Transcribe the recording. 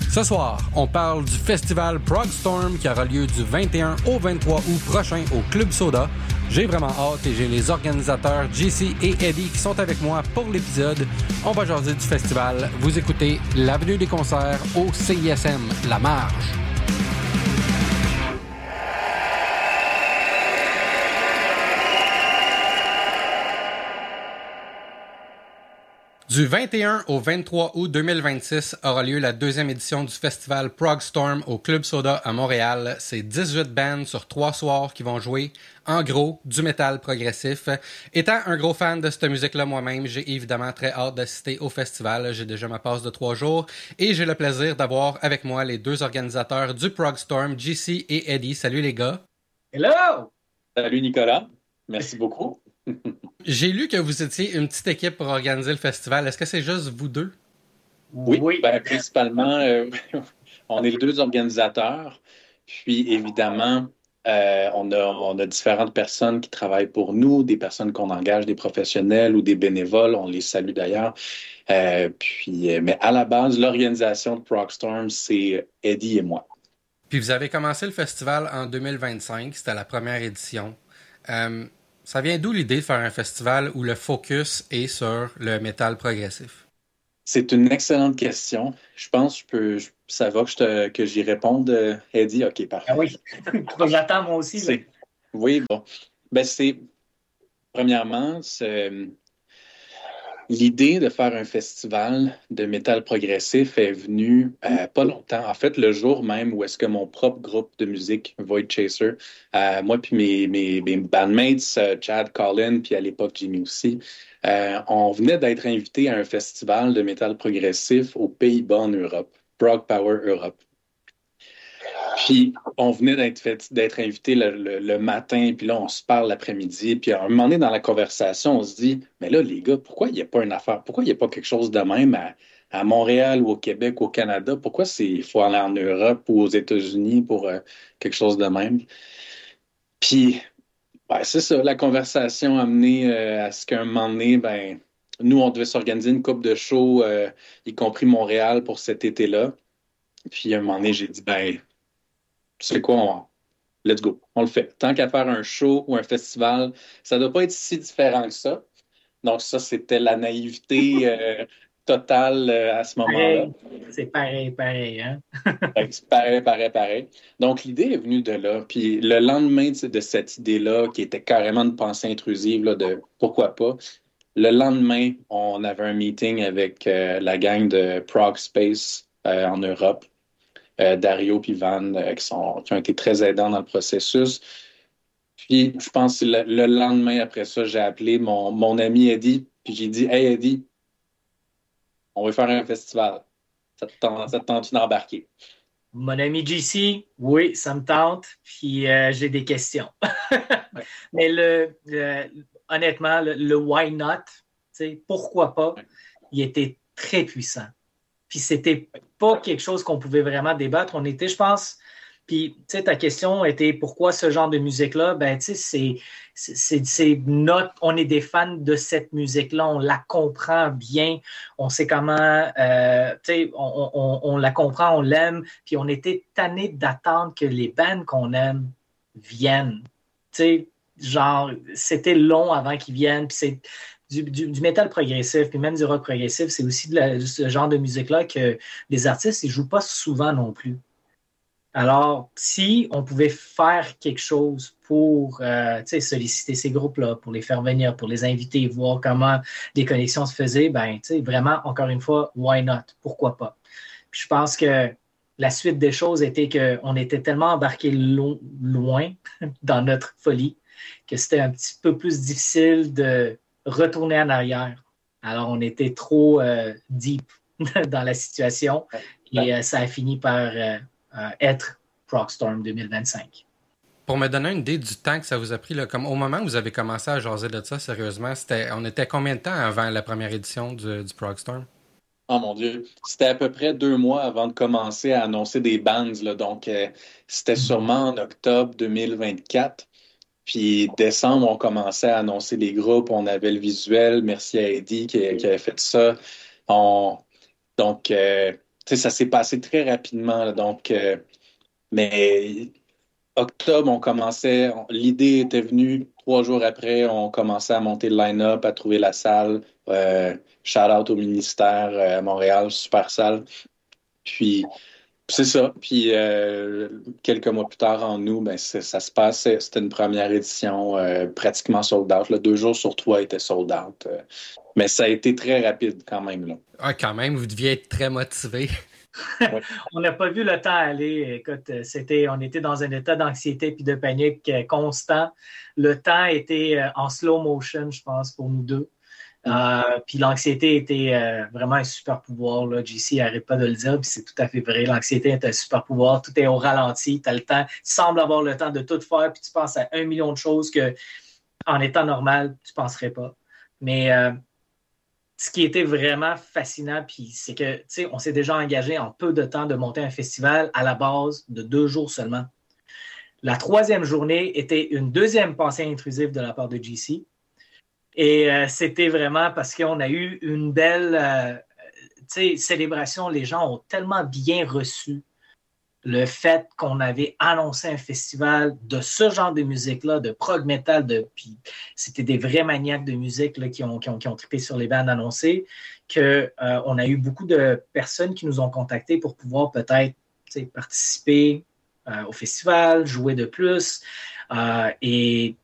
Ce soir, on parle du festival Progstorm qui aura lieu du 21 au 23 août prochain au Club Soda. J'ai vraiment hâte et j'ai les organisateurs JC et Eddie qui sont avec moi pour l'épisode. On va jaser du festival. Vous écoutez l'Avenue des concerts au CISM La Marge. Du 21 au 23 août 2026 aura lieu la deuxième édition du festival Progstorm au Club Soda à Montréal. C'est 18 bands sur 3 soirs qui vont jouer, en gros, du métal progressif. Étant un gros fan de cette musique-là moi-même, j'ai évidemment très hâte d'assister au festival. J'ai déjà ma passe de 3 jours et j'ai le plaisir d'avoir avec moi les deux organisateurs du Progstorm, JC et Eddie. Salut les gars! Hello! Salut Nicolas, merci beaucoup. J'ai lu que vous étiez une petite équipe pour organiser le festival. Est-ce que c'est juste vous deux? Oui. Principalement, on est les deux organisateurs. Puis évidemment, on a différentes personnes qui travaillent pour nous, des personnes qu'on engage, des professionnels ou des bénévoles. On les salue d'ailleurs. Mais à la base, l'organisation de Progstorm, c'est Eddie et moi. Puis vous avez commencé le festival en 2025. C'était la première édition. Ça vient d'où l'idée de faire un festival où le focus est sur le métal progressif? C'est une excellente question. Je pense ça va que j'y réponde, Eddie. OK, parfait. Ah oui, j'attends moi aussi. Oui, bon. Premièrement, l'idée de faire un festival de métal progressif est venue pas longtemps. En fait, le jour même où est-ce que mon propre groupe de musique, Void Chaser, moi puis mes bandmates, Chad, Colin, puis à l'époque Jimmy aussi, on venait d'être invités à un festival de métal progressif aux Pays-Bas en Europe, Prog Power Europe. Puis, on venait d'être invité le matin, puis là, on se parle l'après-midi. Puis, à un moment donné, dans la conversation, on se dit, mais là, les gars, pourquoi il n'y a pas une affaire? Pourquoi il n'y a pas quelque chose de même à Montréal ou au Québec ou au Canada? Pourquoi il faut aller en Europe ou aux États-Unis pour quelque chose de même? Puis, c'est ça, la conversation a amené à ce qu'à un moment donné, nous, on devait s'organiser une couple de shows, y compris Montréal, pour cet été-là. Puis, à un moment donné, j'ai dit, tu sais quoi, let's go, on le fait. Tant qu'à faire un show ou un festival, ça ne doit pas être si différent que ça. Donc ça, c'était la naïveté totale à ce moment-là. C'est pareil, hein? C'est pareil. Donc l'idée est venue de là. Puis le lendemain de cette idée-là, qui était carrément une pensée intrusive là, de pourquoi pas, le lendemain, on avait un meeting avec la gang de Prog Space en Europe. Dario et Van qui ont été très aidants dans le processus. Puis, je pense que le lendemain après ça, j'ai appelé mon ami Eddie, puis j'ai dit « Hey Eddie, on veut faire un festival. Ça te tente d'embarquer? » Mon ami JC, oui, ça me tente, puis j'ai des questions. Mais honnêtement, le why not, pourquoi pas, il était très puissant. Puis c'était pas quelque chose qu'on pouvait vraiment débattre. On était, je pense, puis tu sais, ta question était pourquoi ce genre de musique-là? Tu sais, on est des fans de cette musique-là, on la comprend bien, on sait comment, tu sais, on la comprend, on l'aime, puis on était tannés d'attendre que les bands qu'on aime viennent. Tu sais, genre, c'était long avant qu'ils viennent, puis c'est du métal progressif, puis même du rock progressif, c'est aussi ce genre de musique-là que les artistes ne jouent pas souvent non plus. Alors, si on pouvait faire quelque chose pour solliciter ces groupes-là, pour les faire venir, pour les inviter, voir comment des connexions se faisaient, vraiment, encore une fois, why not? Pourquoi pas? Puis je pense que la suite des choses était qu'on était tellement embarqués loin dans notre folie que c'était un petit peu plus difficile de retourner en arrière. Alors, on était trop deep dans la situation et ça a fini par être Progstorm 2025. Pour me donner une idée du temps que ça vous a pris, là, comme au moment où vous avez commencé à jaser de ça, sérieusement, on était combien de temps avant la première édition du Progstorm? Oh mon Dieu, c'était à peu près 2 mois avant de commencer à annoncer des bands, là, donc c'était sûrement en octobre 2024. Puis décembre, on commençait à annoncer les groupes, on avait le visuel, merci à Eddie qui avait fait ça. Donc, ça s'est passé très rapidement. Là, donc, mais octobre, l'idée était venue. 3 jours après, on commençait à monter le line-up, à trouver la salle. Shout-out au ministère à Montréal, super salle. Puis, c'est ça. Puis, quelques mois plus tard, en août, ben, ça se passait. C'était une première édition pratiquement sold out. Là. 2 jours sur 3 étaient sold out. Mais ça a été très rapide quand même. Là. Ah, quand même, vous deviez être très motivé. Ouais. On n'a pas vu le temps aller. Écoute, on était dans un état d'anxiété et de panique constant. Le temps était en slow motion, je pense, pour nous deux. Puis l'anxiété était vraiment un super pouvoir. Là. JC n'arrête pas de le dire, puis c'est tout à fait vrai. L'anxiété est un super pouvoir. Tout est au ralenti. Tu as le temps. Tu sembles avoir le temps de tout faire, puis tu penses à 1 million de choses que, en étant normal, tu ne penserais pas. Mais ce qui était vraiment fascinant, puis c'est que, tu sais, on s'est déjà engagé en peu de temps de monter un festival à la base de 2 jours seulement. La 3e journée était une 2e pensée intrusive de la part de JC. Et c'était vraiment parce qu'on a eu une belle célébration. Les gens ont tellement bien reçu le fait qu'on avait annoncé un festival de ce genre de musique-là, de prog metal, puis c'était des vrais maniaques de musique là, qui ont trippé sur les bandes annoncées, qu'on a eu beaucoup de personnes qui nous ont contactés pour pouvoir peut-être participer au festival, jouer de plus. Et